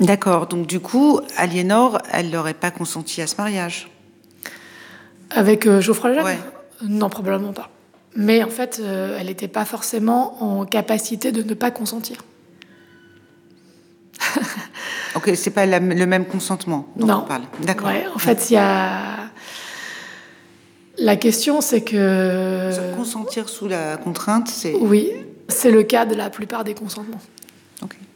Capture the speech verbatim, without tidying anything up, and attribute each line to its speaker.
Speaker 1: D'accord. Donc du coup, Aliénor, elle n'aurait pas consenti à ce mariage.
Speaker 2: Avec euh, Geoffroy Lejeune
Speaker 1: Ouais.
Speaker 2: Non, probablement pas. Mais en fait, euh, elle n'était pas forcément en capacité de ne pas consentir.
Speaker 1: Ok, c'est pas la- le même consentement dont
Speaker 2: Non.
Speaker 1: on parle. D'accord.
Speaker 2: Ouais, en fait, il y a... La question, c'est que...
Speaker 1: Consentir sous la contrainte, c'est...
Speaker 2: Oui, c'est le cas de la plupart des consentements.
Speaker 1: Ok.